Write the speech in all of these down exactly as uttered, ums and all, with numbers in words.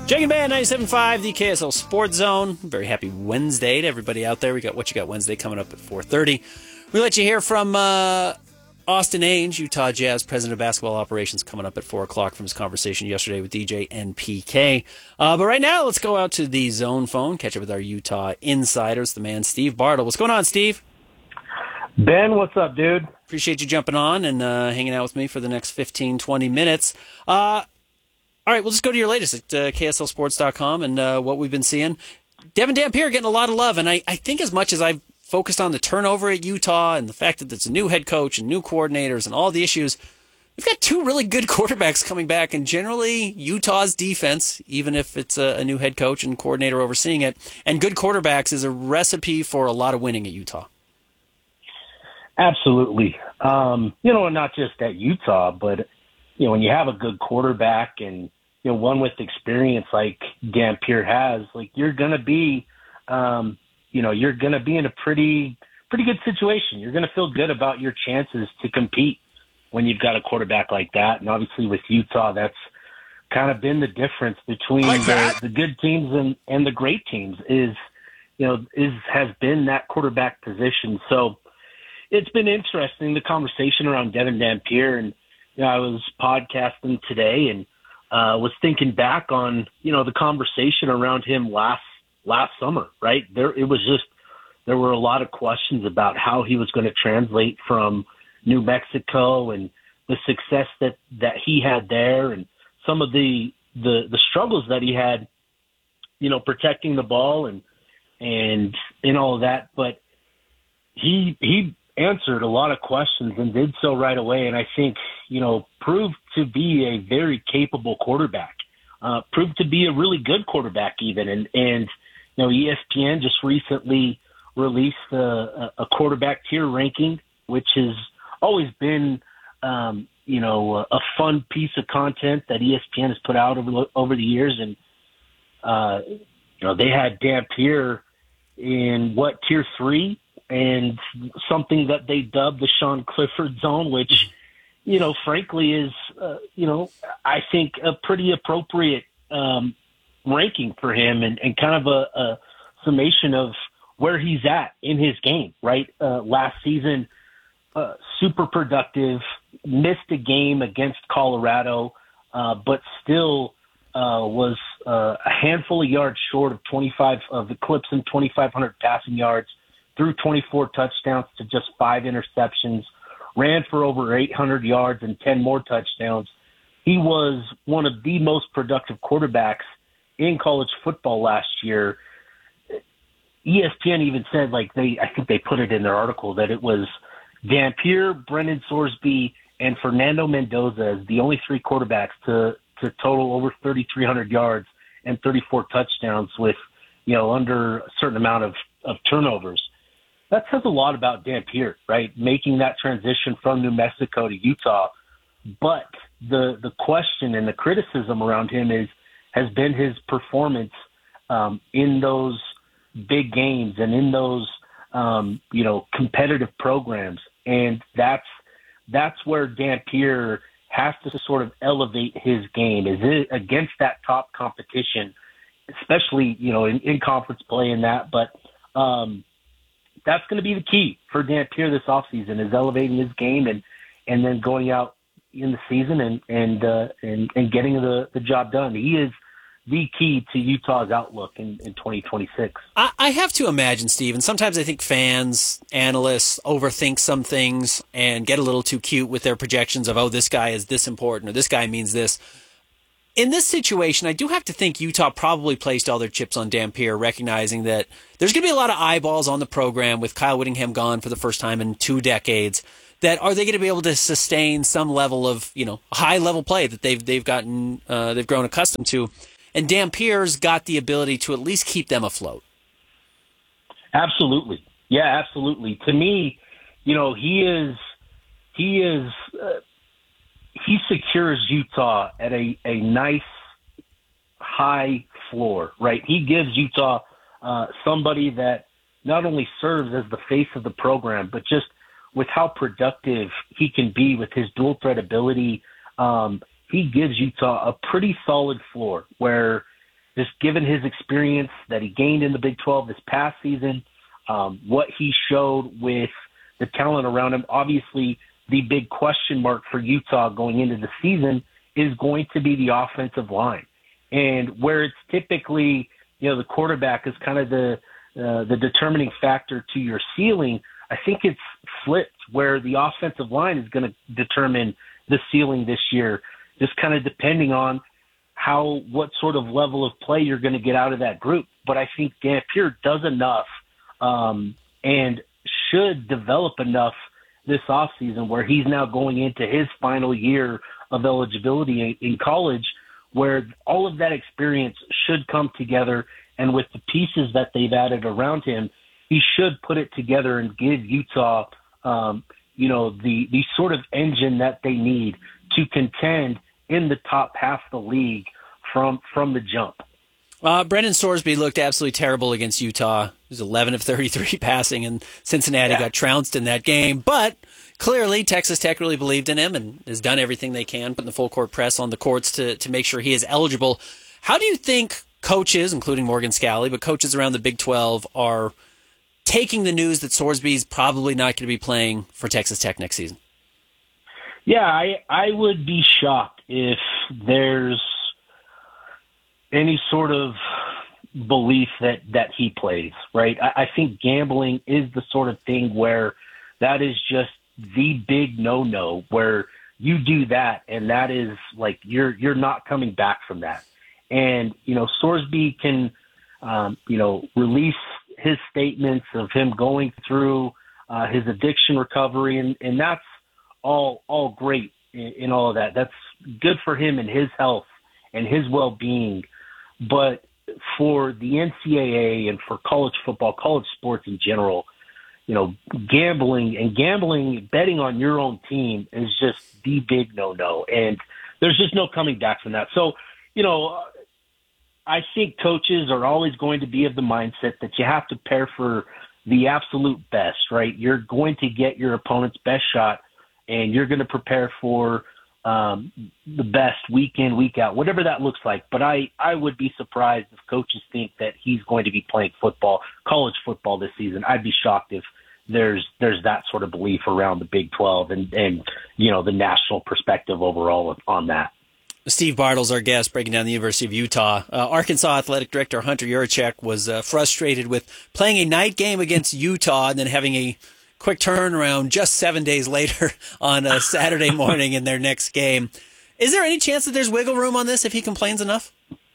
Jagged Band ninety-seven point five, the K S L Sports Zone. Very happy Wednesday to everybody out there. We got What You Got Wednesday coming up at four thirty. We let you hear from uh, Austin Ainge, Utah Jazz President of Basketball Operations, coming up at four o'clock from his conversation yesterday with D J and P K. Uh, but right now, let's go out to the Zone phone, catch up with our Utah insiders, the man Steve Bartle. What's going on, Steve? Ben, what's up, dude? Appreciate you jumping on and uh, hanging out with me for the next fifteen, twenty minutes. Uh, all right, we'll just go to your latest at uh, K S L sports dot com and uh, what we've been seeing. Devin Dampier getting a lot of love, and I, I think as much as I've focused on the turnover at Utah and the fact that it's a new head coach and new coordinators and all the issues, we've got two really good quarterbacks coming back, and generally Utah's defense, even if it's a, a new head coach and coordinator overseeing it, and good quarterbacks is a recipe for a lot of winning at Utah. Absolutely. Um, you know, not just at Utah, but, you know, when you have a good quarterback and, you know, one with experience like Dampier has, like, you're going to be, um, you know, you're going to be in a pretty, pretty good situation. You're going to feel good about your chances to compete when you've got a quarterback like that. And obviously with Utah, that's kind of been the difference between like the, the good teams and, and the great teams is, you know, is, has been that quarterback position. So it's been interesting, the conversation around Devin Dampier. And, you know, I was podcasting today and uh, was thinking back on, you know, the conversation around him last, last summer, right? There, it was just, there were a lot of questions about how he was going to translate from New Mexico and the success that, that he had there and some of the, the, the struggles that he had, you know, protecting the ball and, and, and all of that. But he, he answered a lot of questions and did so right away. And I think, you know, proved to be a very capable quarterback, uh, proved to be a really good quarterback even. And, and, you know, E S P N just recently released a, a quarterback tier ranking, which has always been, um, you know, a, a fun piece of content that E S P N has put out over, over the years. And, uh, you know, they had Dampier in what, tier three, and something that they dubbed the Sean Clifford zone, which, you know, frankly is, uh, you know, I think a pretty appropriate um, ranking for him and, and kind of a, a summation of where he's at in his game, right? Uh, last season, uh, super productive, missed a game against Colorado, uh, but still uh, was uh, a handful of yards short of twenty-five of the clips and twenty-five hundred passing yards, threw twenty-four touchdowns to just five interceptions, ran for over eight hundred yards and ten more touchdowns. He was one of the most productive quarterbacks in college football last year. E S P N even said, like, they, I think they put it in their article, that it was Dampier, Brendan Sorsby, and Fernando Mendoza as the only three quarterbacks to, to total over thirty-three hundred yards and thirty-four touchdowns with, you know, under a certain amount of, of turnovers. That says a lot about Dampier, right? Making that transition from New Mexico to Utah. But the the question and the criticism around him is has been his performance um, in those big games and in those um, you know competitive programs, and that's that's where Dampier has to sort of elevate his game. Is it against that top competition, especially you know in, in conference play and that, but. Um, That's going to be the key for Dampier this offseason is elevating his game and, and then going out in the season and and uh, and, and getting the, the job done. He is the key to Utah's outlook in, in twenty twenty-six. I, I have to imagine, Steve, and sometimes I think fans, analysts overthink some things and get a little too cute with their projections of, oh, this guy is this important or this guy means this. In this situation, I do have to think Utah probably placed all their chips on Dampier, recognizing that there's going to be a lot of eyeballs on the program with Kyle Whittingham gone for the first time in two decades. That are they going to be able to sustain some level of, you know, high level play that they've they've gotten uh, they've grown accustomed to, and Dampier's got the ability to at least keep them afloat. Absolutely, yeah, absolutely. To me, you know, he is he is. Uh, He secures Utah at a, a nice high floor, right? He gives Utah uh, somebody that not only serves as the face of the program, but just with how productive he can be with his dual threat ability, um, he gives Utah a pretty solid floor where just given his experience that he gained in the Big twelve this past season, um, what he showed with the talent around him. Obviously, the big question mark for Utah going into the season is going to be the offensive line. And where it's typically, you know, the quarterback is kind of the uh, the determining factor to your ceiling, I think it's flipped where the offensive line is going to determine the ceiling this year, just kind of depending on how, what sort of level of play you're going to get out of that group. But I think Dampier does enough um, and should develop enough this offseason where he's now going into his final year of eligibility in college, where all of that experience should come together. And with the pieces that they've added around him, he should put it together and give Utah, um, you know, the, the sort of engine that they need to contend in the top half of the league from, from the jump. Uh, Brendan Sorsby looked absolutely terrible against Utah. He was eleven of thirty-three passing, and Cincinnati yeah. got trounced in that game. But clearly, Texas Tech really believed in him and has done everything they can, putting the full court press on the courts to, to make sure he is eligible. How do you think coaches, including Morgan Scalley, but coaches around the Big twelve, are taking the news that Sorsby's probably not going to be playing for Texas Tech next season? Yeah, I, I would be shocked if there's any sort of belief that, that he plays, right? I, I think gambling is the sort of thing where that is just the big no-no, where you do that and that is like you're you're not coming back from that. And, you know, Sorsby can, um, you know, release his statements of him going through uh, his addiction recovery, and, and that's all all great in, in all of that. That's good for him and his health and his well-being. But for the N C double A and for college football, college sports in general, you know, gambling and gambling, betting on your own team is just the big no-no. And there's just no coming back from that. So, you know, I think coaches are always going to be of the mindset that you have to prepare for the absolute best, right? You're going to get your opponent's best shot, and you're going to prepare for um, the best week in, week out, whatever that looks like. But I, I would be surprised if coaches think that he's going to be playing football, college football this season. I'd be shocked if there's there's that sort of belief around the Big twelve and, and you know, the national perspective overall on that. Steve Bartles, our guest, breaking down the University of Utah. Uh, Arkansas Athletic Director Hunter Yurachek was uh, frustrated with playing a night game against Utah and then having a quick turnaround just seven days later on a Saturday morning in their next game. Is there any chance that there's wiggle room on this if he complains enough?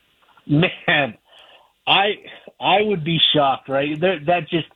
Man, I I would be shocked, right? There, that just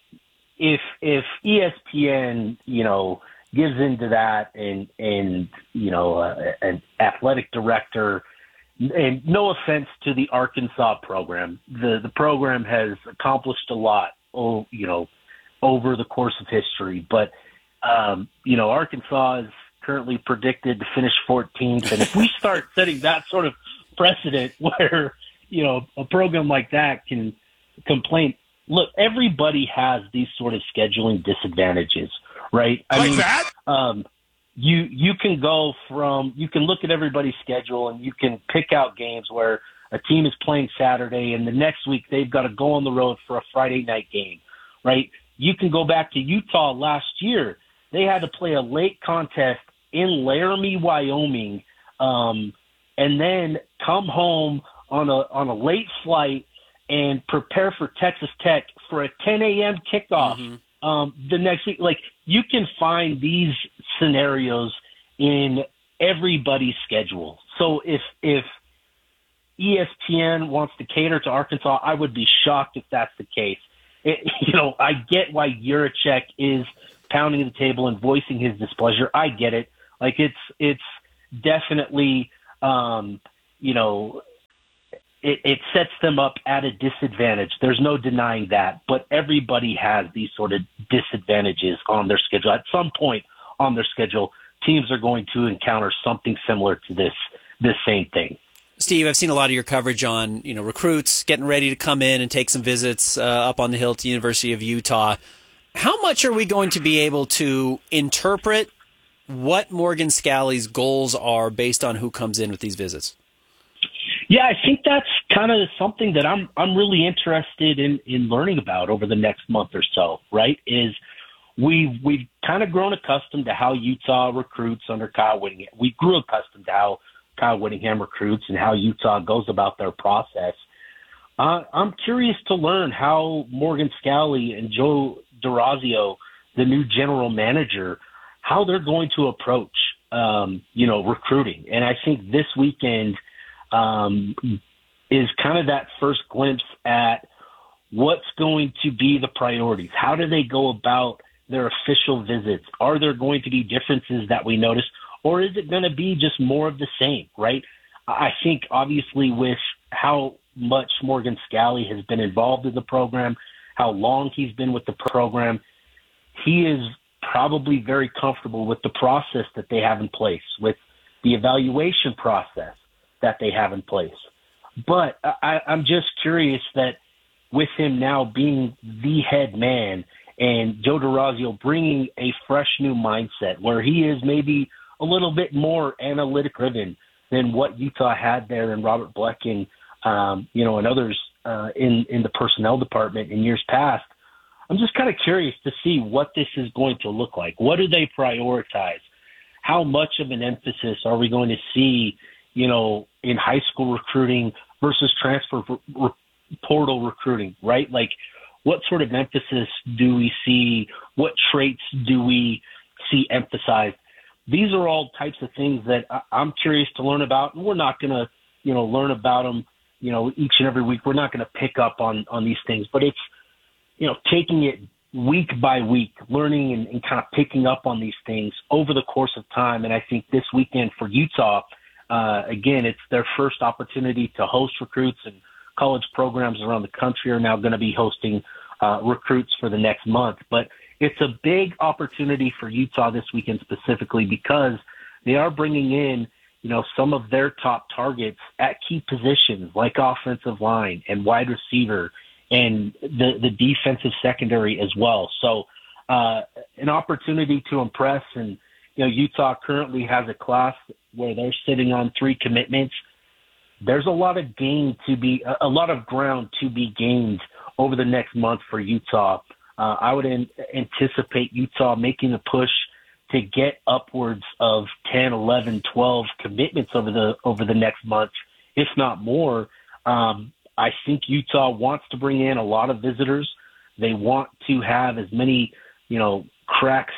if if E S P N, you know, gives into that, and and you know, uh, an athletic director, and no offense to the Arkansas program, the the program has accomplished a lot, oh, you know, over the course of history, but um, you know, Arkansas is currently predicted to finish fourteenth, and if we start setting that sort of precedent where, you know, a program like that can complain, look, everybody has these sort of scheduling disadvantages, right? I like mean, that? Um, you you can go from, you can look at everybody's schedule and you can pick out games where a team is playing Saturday and the next week they've got to go on the road for a Friday night game, right? You can go back to Utah last year. They had to play a late contest in Laramie, Wyoming, um, and then come home on a on a late flight and prepare for Texas Tech for a ten a.m. kickoff mm-hmm. um, the next week. Like, you can find these scenarios in everybody's schedule. So if if E S P N wants to cater to Arkansas, I would be shocked if that's the case. It, you know, I get why Yurachek is pounding the table and voicing his displeasure. I get it. Like, it's it's definitely, um, you know, it, it sets them up at a disadvantage. There's no denying that. But everybody has these sort of disadvantages on their schedule. At some point on their schedule, teams are going to encounter something similar to this this same thing. Steve, I've seen a lot of your coverage on, you know, recruits getting ready to come in and take some visits uh, up on the hill to the University of Utah. How much are we going to be able to interpret what Morgan Scalley's goals are based on who comes in with these visits? Yeah, I think that's kind of something that I'm I'm really interested in in learning about over the next month or so. Right? Is we've we've kind of grown accustomed to how Utah recruits under Kyle Whittingham. We grew accustomed to how Kyle Whittingham recruits and how Utah goes about their process. Uh, I'm curious to learn how Morgan Scalley and Joe DeRazio, the new general manager, how they're going to approach, um, you know, recruiting. And I think this weekend um, is kind of that first glimpse at what's going to be the priorities. How do they go about their official visits? Are there going to be differences that we notice, or is it going to be just more of the same, right? I think obviously with how much Morgan Scalley has been involved in the program, how long he's been with the program, he is probably very comfortable with the process that they have in place, with the evaluation process that they have in place. But I, I'm just curious that with him now being the head man and Joe DeRazio bringing a fresh new mindset where he is maybe a little bit more analytic driven than what Utah had there in Robert Blecking, um, you know, and others uh, in, in the personnel department in years past. I'm just kind of curious to see what this is going to look like. What do they prioritize? How much of an emphasis are we going to see, you know, in high school recruiting versus transfer re- portal recruiting, right? Like, what sort of emphasis do we see? What traits do we see emphasized? These are all types of things that I- I'm curious to learn about, and we're not going to, you know, learn about them, you know, each and every week. We're not going to pick up on, on these things, but it's, you know, taking it week by week, learning and, and kind of picking up on these things over the course of time. And I think this weekend for Utah, uh, again, it's their first opportunity to host recruits, and college programs around the country are now going to be hosting uh, recruits for the next month. But it's a big opportunity for Utah this weekend specifically because they are bringing in, you know, some of their top targets at key positions like offensive line and wide receiver and the, the defensive secondary as well. So uh, an opportunity to impress. And, you know, Utah currently has a class where they're sitting on three commitments. There's a lot of gain to be, a lot of ground to be gained over the next month for Utah. Uh, I would an- anticipate Utah making a push to get upwards of ten, eleven, twelve commitments over the over the next month, if not more. Um, I think Utah wants to bring in a lot of visitors. They want to have as many, you know, cracks,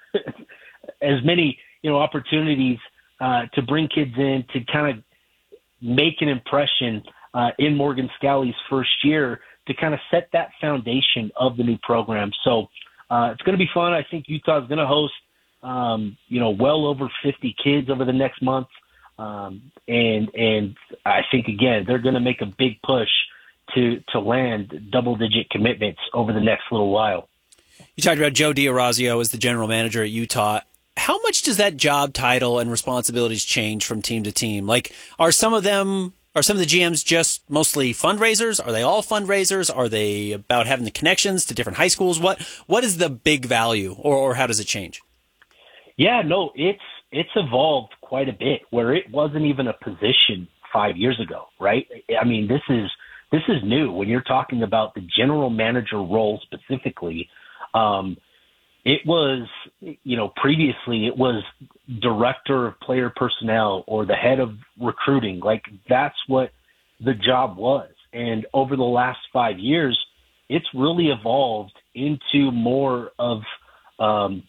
as many, you know, opportunities uh, to bring kids in to kind of make an impression uh, in Morgan Scalley's first year to kind of set that foundation of the new program. So uh, it's going to be fun. I think Utah is going to host, um, you know, well over fifty kids over the next month. Um, and, and I think, again, they're going to make a big push to, to land double digit commitments over the next little while. You talked about Joe DiOrazio as the general manager at Utah. How much does that job title and responsibilities change from team to team? Like, are some of them, are some of the G Ms just mostly fundraisers? Are they all fundraisers? Are they about having the connections to different high schools? What, what is the big value, or, or how does it change? Yeah, no, it's, it's evolved quite a bit where it wasn't even a position five years ago, right? I mean, this is, this is new when you're talking about the general manager role specifically. Um, it was, you know, previously it was director of player personnel or the head of recruiting. Like, that's what the job was. And over the last five years, it's really evolved into more of um,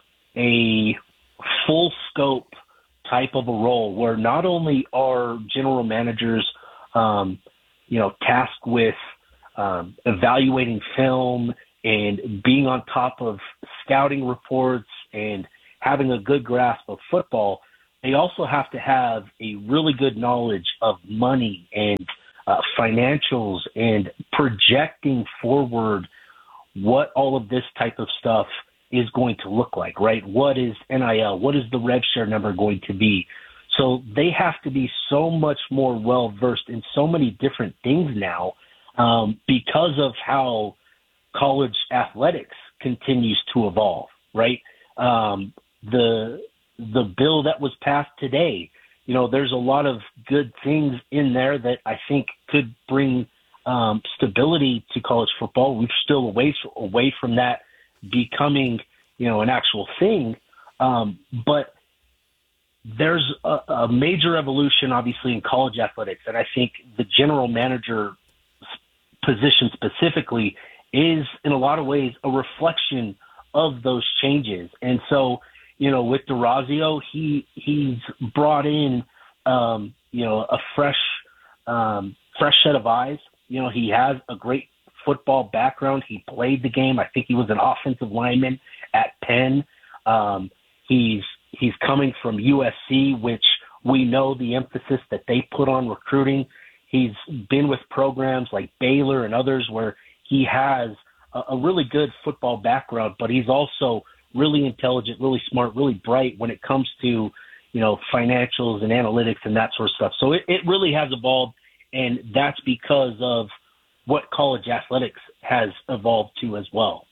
a full scope type of a role where not only are general managers, um, you know, tasked with um, evaluating film and being on top of scouting reports and having a good grasp of football, they also have to have a really good knowledge of money and uh, financials and projecting forward what all of this type of stuff is going to look like, right? What is N I L? What is the rev share number going to be? So they have to be so much more well-versed in so many different things now um, because of how college athletics continues to evolve, right? Um, the the bill that was passed today you know, there's a lot of good things in there that I think could bring um, stability to college football. We're still away, away from that becoming, you know, an actual thing. Um, but there's a, a major evolution, obviously, in college athletics. And I think the general manager position specifically is, in a lot of ways, a reflection of those changes. And so, you know, with DeRazio, he he's brought in, um, you know, a fresh, um, fresh set of eyes. You know, he has a great football background. He played the game. I think he was an offensive lineman at Penn. Um, he's he's coming from U S C, which we know the emphasis that they put on recruiting. He's been with programs like Baylor and others where he has a, a really good football background, but he's also really intelligent, really smart, really bright when it comes to, you know, financials and analytics and that sort of stuff. So it, it really has evolved, and that's because of what college athletics has evolved to as well.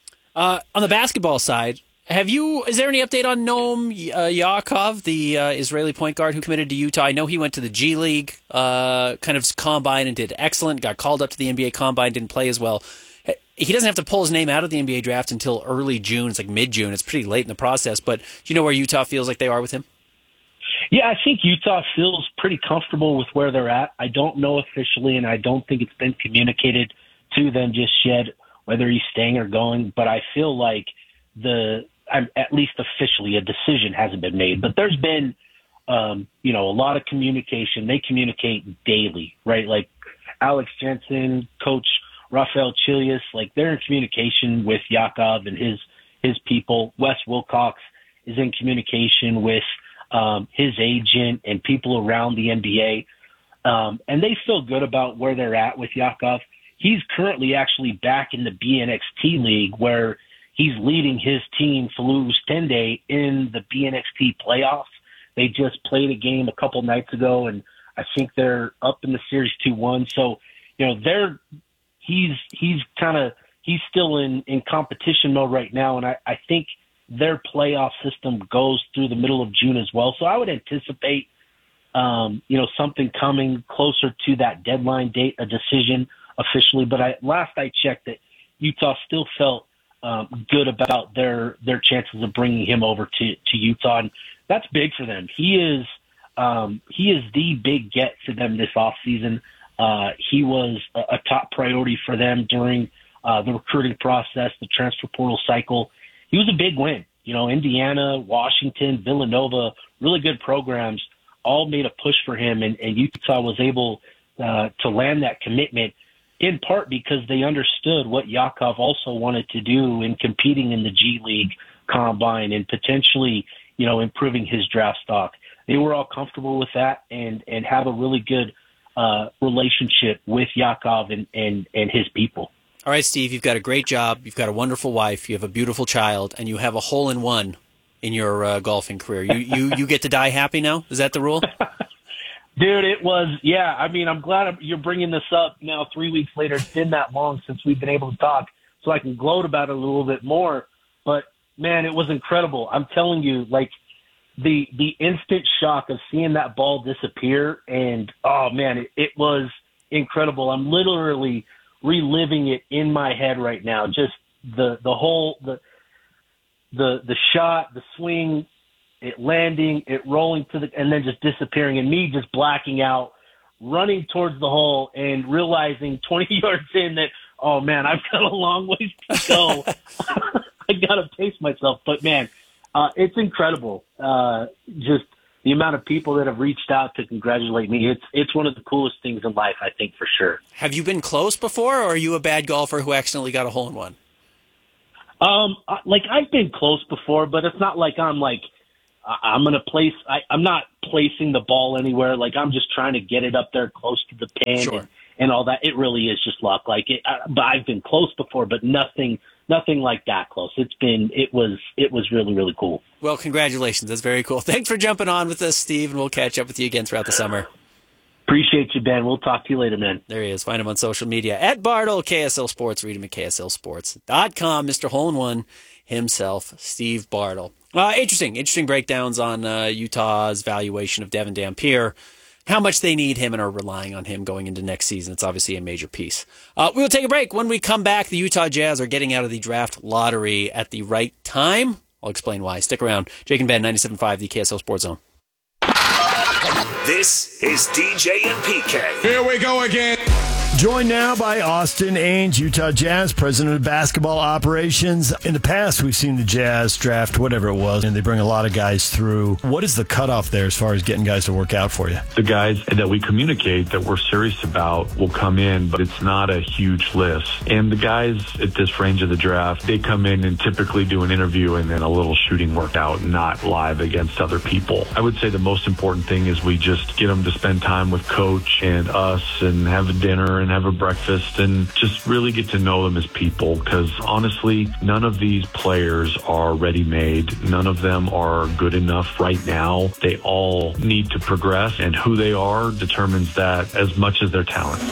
Uh, on the basketball side, have you? Is there any update on Noam uh, Yaakov, the uh, Israeli point guard who committed to Utah? I know he went to the G League uh, kind of combine and did excellent. Got called up to the N B A combine, didn't play as well. He doesn't have to pull his name out of the N B A draft until early June. It's like mid-June. It's pretty late in the process. But do you know where Utah feels like they are with him? Yeah, I think Utah feels pretty comfortable with where they're at. I don't know officially, and I don't think it's been communicated to them just yet whether he's staying or going. But I feel like the at least officially a decision hasn't been made. But there's been, um, you know, a lot of communication. They communicate daily, right? Like Alex Jensen, Coach Rafael Chilius, like they're in communication with Yaakov and his his people. Wes Wilcox is in communication with um, his agent and people around the N B A. Um, and they feel good about where they're at with Yaakov. He's currently actually back in the B N X T League where he's leading his team, Falous Tende, in the B N X T playoffs. They just played a game a couple nights ago, and I think they're up in the series two one. So, you know, they're he's he's kind of he's still in, in competition mode right now, and I, I think their playoff system goes through the middle of June as well. So I would anticipate, um, you know, something coming closer to that deadline date, a decision officially. But I, last I checked, that Utah still felt um, good about their their chances of bringing him over to, to Utah, and that's big for them. He is um, he is the big get for them this offseason. Uh, he was a, a top priority for them during uh, the recruiting process, the transfer portal cycle. He was a big win. You know, Indiana, Washington, Villanova, really good programs all made a push for him, and, and Utah was able uh, to land that commitment in part because they understood what Yaakov also wanted to do in competing in the G League combine and potentially, you know, improving his draft stock. They were all comfortable with that and, and have a really good uh, relationship with Yaakov and, and, and his people. All right, Steve, you've got a great job. You've got a wonderful wife. You have a beautiful child, and you have a hole-in-one in your uh, golfing career. You, you you get to die happy now? Is that the rule? Dude, it was, yeah. I mean, I'm glad you're bringing this up now three weeks later. It's been that long since we've been able to talk, so I can gloat about it a little bit more. But, man, it was incredible. I'm telling you, like, the the instant shock of seeing that ball disappear, and, oh, man, it, it was incredible. I'm literally reliving it in my head right now. Just the the whole the the the shot, the swing, it landing, it rolling to the, and then just disappearing, and me just blacking out, running towards the hole, and realizing twenty yards in that, oh man, I've got a long ways to go. I gotta pace myself, but man, uh, it's incredible. Uh, just the amount of people that have reached out to congratulate me. It's it's one of the coolest things in life, I think, for sure. Have you been close before, or are you a bad golfer who accidentally got a hole-in-one? Um, like, I've been close before, but it's not like I'm like, I'm going to place, I, I'm not placing the ball anywhere. Like, I'm just trying to get it up there close to the pin Sure. and, and all that. It really is just luck. Like, it, I, but I've been close before, but nothing, nothing like that close. It's been, it was, it was really, really cool. Well, congratulations. That's very cool. Thanks for jumping on with us, Steve, and we'll catch up with you again throughout the summer. Appreciate you, Ben. We'll talk to you later, man. There he is. Find him on social media at Bartle, K S L Sports. Read him at K S L Sports dot com. Mister Hole-in-One himself, Steve Bartle. Uh, interesting, interesting breakdowns on uh, Utah's valuation of Devin Dampier, how much they need him and are relying on him going into next season. It's obviously a major piece. Uh, we will take a break. When we come back, the Utah Jazz are getting out of the draft lottery at the right time. I'll explain why. Stick around. Jake and Ben, ninety-seven point five, the K S L Sports Zone. This is D J and P K. Here we go again. Joined now by Austin Ainge, Utah Jazz, president of basketball operations. In the past, we've seen the Jazz draft whatever it was, and they bring a lot of guys through. What is the cutoff there as far as getting guys to work out for you? The guys that we communicate that we're serious about will come in, but it's not a huge list. And the guys at this range of the draft, they come in and typically do an interview and then a little shooting workout, not live against other people. I would say the most important thing is we just get them to spend time with coach and us and have a dinner and have a breakfast and just really get to know them as people, because honestly, none of these players are ready-made. None of them are good enough right now. They all need to progress, and who they are determines that as much as their talent.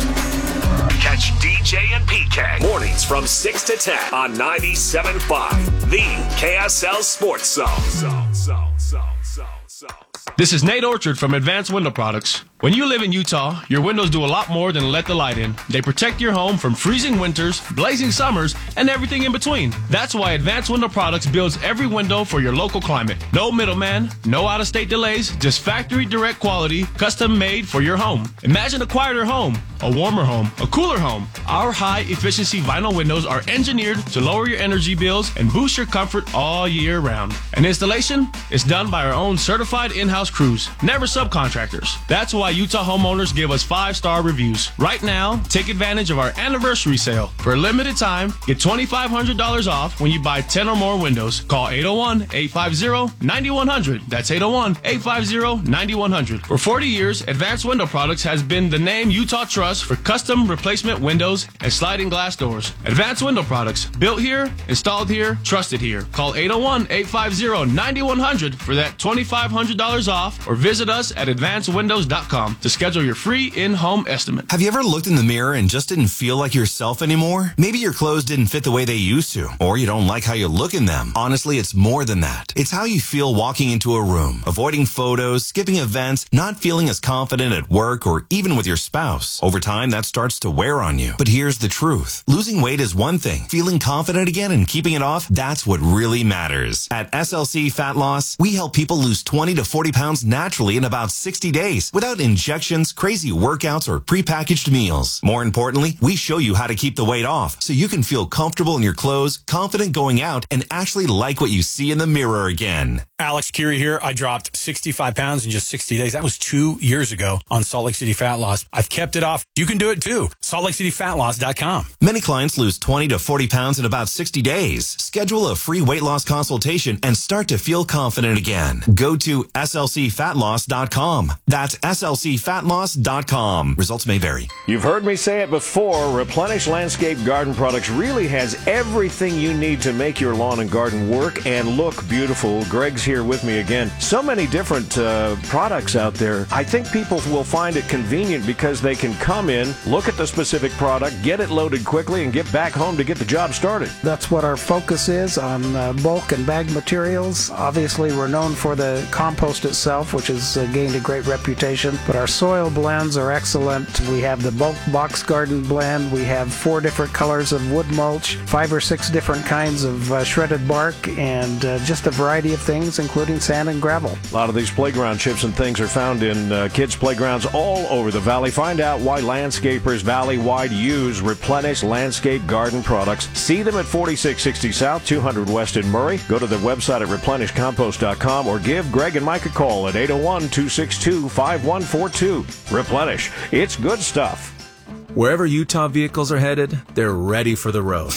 Catch D J and P K mornings from six to ten on ninety-seven point five, the K S L Sports Zone. Zone, zone, zone, zone, zone. This is Nate Orchard from Advanced Window Products. When you live in Utah, your windows do a lot more than let the light in. They protect your home from freezing winters, blazing summers, and everything in between. That's why Advanced Window Products builds every window for your local climate. No middleman, no out-of-state delays, just factory direct quality, custom made for your home. Imagine a quieter home, a warmer home, a cooler home. Our high-efficiency vinyl windows are engineered to lower your energy bills and boost your comfort all year round. And installation is done by our own certified in-house crews, never subcontractors. That's why Utah homeowners give us five-star reviews. Right now, take advantage of our anniversary sale. For a limited time, get twenty-five hundred dollars off when you buy ten or more windows. Call eight oh one, eight five zero, nine one zero zero. That's eight oh one, eight five zero, nine one zero zero. For forty years, Advanced Window Products has been the name Utah trusts for custom replacement windows and sliding glass doors. Advanced Window Products, built here, installed here, trusted here. Call eight oh one, eight five zero, nine one zero zero for that twenty-five hundred dollars off, or visit us at advanced windows dot com to schedule your free in-home estimate. Have you ever looked in the mirror and just didn't feel like yourself anymore? Maybe your clothes didn't fit the way they used to, or you don't like how you look in them. Honestly, it's more than that. It's how you feel walking into a room, avoiding photos, skipping events, not feeling as confident at work or even with your spouse. Over time, that starts to wear on you. But here's the truth. Losing weight is one thing. Feeling confident again and keeping it off, that's what really matters. At S L C Fat Loss, we help people lose twenty to forty pounds naturally in about sixty days without injections, crazy workouts, or prepackaged meals. More importantly, we show you how to keep the weight off so you can feel comfortable in your clothes, confident going out, and actually like what you see in the mirror again. Alex Curie here. I dropped sixty-five pounds in just sixty days. That was two years ago on Salt Lake City Fat Loss. I've kept it off. You can do it too. salt lake city fat loss dot com. Many clients lose twenty to forty pounds in about sixty days. Schedule a free weight loss consultation and start to feel confident again. Go to S L C fat loss dot com. That's S L C fat loss dot com. Results may vary. You've heard me say it before. Replenish Landscape Garden Products really has everything you need to make your lawn and garden work and look beautiful. Greg's here with me again. So many different uh, products out there. I think people will find it convenient because they can come in, look at the specific product, get it loaded quickly, and get back home to get the job started. That's what our focus is on uh, bulk and bag materials. Obviously, we're known for the compost itself, which has uh, gained a great reputation, but our soil blends are excellent. We have the bulk box garden blend. We have four different colors of wood mulch, five or six different kinds of uh, shredded bark, and uh, just a variety of things, including sand and gravel. A lot of these playground chips and things are found in uh, kids' playgrounds all over the valley. Find out why landscapers valley-wide use Replenish Landscape Garden Products. See them at forty-six sixty South, two hundred West in Murray. Go to their website at replenish compost dot com or give Greg and Mike a call at eight oh one, two six two, five one four two. Replenish. It's good stuff. Wherever Utah vehicles are headed, they're ready for the road.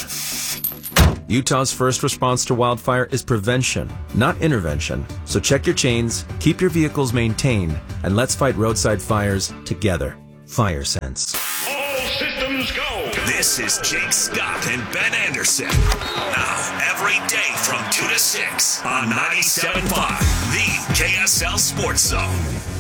Utah's first response to wildfire is prevention, not intervention. So check your chains, keep your vehicles maintained, and let's fight roadside fires together. Fire Sense. All systems go. This is Jake Scott and Ben Anderson. Now, every day from two to six on ninety-seven point five, the K S L Sports Zone.